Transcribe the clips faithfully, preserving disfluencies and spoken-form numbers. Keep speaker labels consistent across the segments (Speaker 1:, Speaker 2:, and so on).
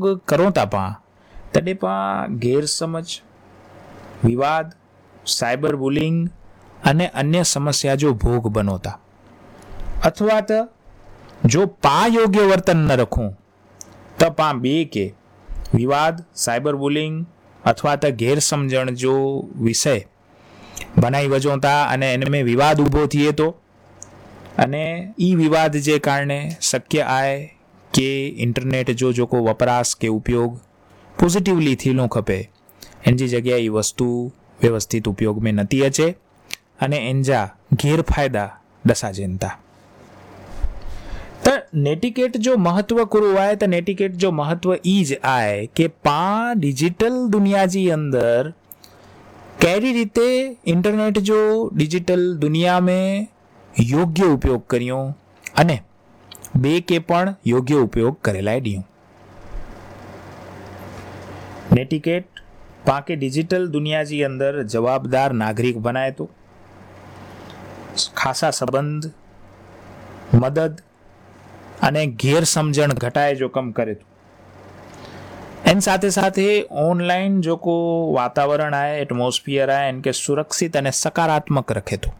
Speaker 1: उपयोग करो था पा तॾहिं पा गैरसमझ, विवाद, साइबर बुलिंग अने अन्य समस्या जो भोग बनो था। अथवा तो जो पा योग्य वर्तन न रखूं तो पा बे के विवाद, साइबर बुलिंग अथवा तो गैरसमझण जो विषय बनाई वजो था अने इनमें विवाद उभो थिए तो अने ई विवाद जे कारणे शक्य आए के इंटरनेट जो जो को वपराश के उपयोग पॉजिटिवली थीलो खपे एनी जगह ई वस्तु व्यवस्थित उपयोग में नती अचे अने एंजा गैरफायदा दसा जनता। तो नेटिकेट जो महत्व करो आए तो नेटिकेट जो महत्व ई ज आए के पा डिजिटल दुनिया जी अंदर केरी रीते इंटरनेट जो डिजिटल दुनिया में योग्य उपयोग करियो अने बे के पण योग्य उपयोग करेला दियो। नेटिकेट पाके डिजिटल दुनिया जी अंदर जवाबदार नागरिक बनाए तो खासा संबंध, मदद अने गैरसमझण घटाए जो कम करे तो एन साथे साथे ऑनलाइन जो को वातावरण आए, एटमोस्फियर आए इनके सुरक्षित अने सकारात्मक रखे तो।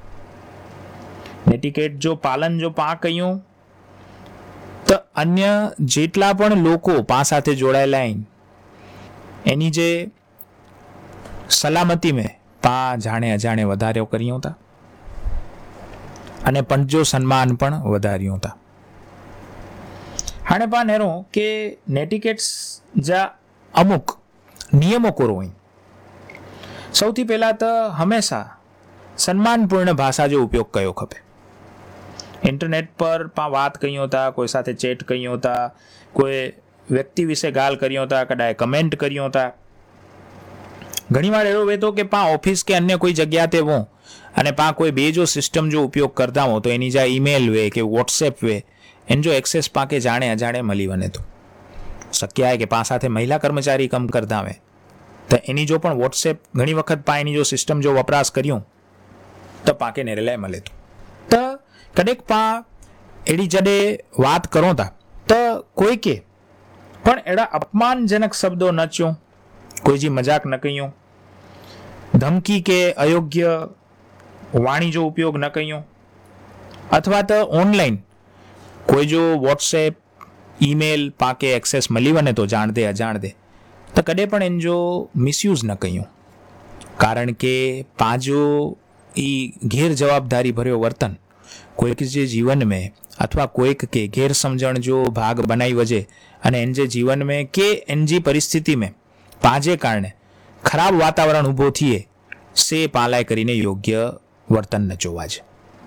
Speaker 1: नेटिकेट जो पालन जो पा कयूं तो अन्य जेटला पण लोको पा साथे जोड़ायेला एनी जे सलामती में पा जाने अजाणे वधार्यो कर्यो था अने पंजो सम्मान पण वधार्यो था। हाणे पा नेरो के नेटिकेट्स जा अमुक नियमों करो। सौथी पहला तो हमेशा सम्मानपूर्ण भाषा जो उपयोग कयो खपे। इंटरनेट पर पा बात कयो था, कोई साथे चेट कयो था, कोई व्यक्ति विषे गाल करियो था, कदाय कमेंट करियो था। घणी वार एवो वेतो के पा ऑफिस के अन्य कोई जग्या ते वो अने पा कोई बे जो सिस्टम जो उपयोग करता हो तो एनी जा ईमेल वे के व्हाट्सएप वे एन जो एक्सेस पाके जाने अजाणे मली वने तो शक्य है कि पा साथे महिला कर्मचारी कम करता हो तो एनी जो पण व्हाट्सएप घणी वखत पा एनी जो सिस्टम जो वपराश कर्यो तो पाके नेरेलाय मले तो तो कदेक पा एडी जडे बात करो था तो कोई के पण एड़ा अपमानजनक शब्दों न च्यो, कोई जी मजाक न कयो, धमकी के अयोग्य वाणी जो उपयोग न कयो, अथवा तो ऑनलाइन कोई जो व्हाट्सएप ईमेल पाके एक्सेस मली वने तो जाण दे अजाण दे तो कदे पण इन जो मिसयूज न कयो। कारण के पाजो ई गैर जवाबदारी भर्यो वर्तन कोई के जीवन में अथवा कोई के गैर समझण जो भाग बनाई वजे अने एनजे जीवन में के एनजी परिस्थिति में पाजे कारणे खराब वातावरण उभो थिए से पालाय करीने योग्य वर्तन न जोवाजे।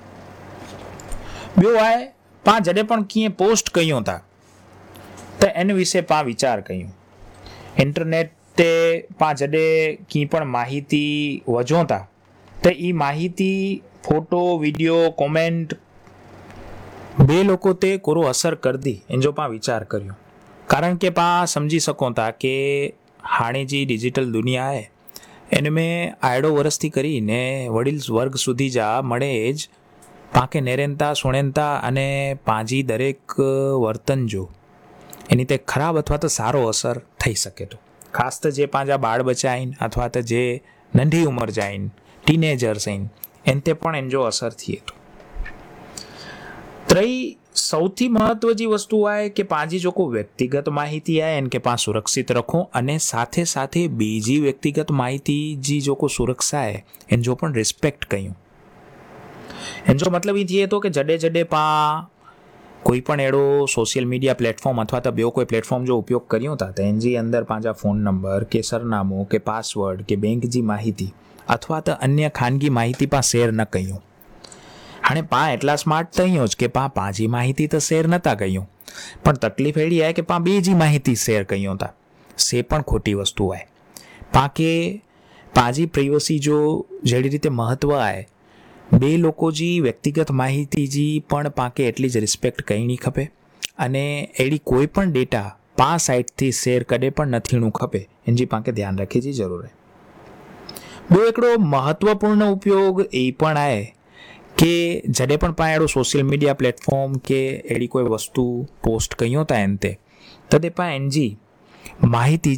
Speaker 1: ब्यो आए पा जडे पण कीए पोस्ट कयो था तो एन विषे पा विचार कयो। इंटरनेट ते पा जडे की पण माहिती वजो था तो ई माहिती फोटो विडियो कॉमेंट बे लोको ते कोरो असर कर दी इन जो पा विचार कर्यो। कारण के पा समझी सको था के हाणे जी डिजिटल दुनिया है इनमें आयडो वरसथी करी ने वडील वर्ग सुधी जा मळे ज पाके नेरेनता सुणेनता अने पाजी दरेक वर्तन जो एनी ते खराब अथवा तो सारो असर थई सके तो। खास तो जे पांजा बाळ बच्चा आइन अथवा तो जे नंढी उमर जाइन टीनेजर्स आइन एनते पण एन जो असर थिए तो। त्रई सौथी महत्व जी वस्तु आए कि पांजी जो को व्यक्तिगत माहिती है इनके पास सुरक्षित रखो अने साथे साथे बीजी व्यक्तिगत माहिती जी जो को सुरक्षा है इन जो पण रिस्पेक्ट कयूं। इन जो मतलब ई थी तो कि जडे जडे पा कोई पण एड़ो सोशल मीडिया प्लेटफॉर्म अथवा तो बेओ कोई प्लेटफॉर्म जो उपयोग करियो था तो एनजी अंदर पांजा फोन नंबर के सरनामो के पासवर्ड के बैंक जी माहिती अथवा तो अन्य खानगी माहिती पा शेर न कयूं। हाणे पा एटला स्मार्ट थईयो ज के पा पांजी माहिती तो शेर नता कयूं पण तकलीफ एड़ी है कि पा बीजी माहिती शेर कयूं था से पण खोटी वस्तु है। पाके पाजी प्राइवेसी जो जेडी रीते महत्व है बे लोको जी व्यक्तिगत माहिती जी पण पाके एटली ज रिस्पेक्ट कईनी खपे अने एडी कोई पण डेटा पा साइट थी शेर कदे पण न थीणुं खपे एनी पाके ध्यान रखे जी जरूर है। बो एकड़ो महत्वपूर्ण उपयोग ए पण है कि जडे पण पाण एड़ो सोशल मीडिया प्लेटफॉर्म के एड़ी कोई वस्तु पोस्ट कयो था एनते तदे पा एनजी માહિતી